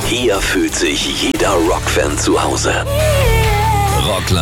Hier fühlt sich jeder Rockfan zu Hause. Rockland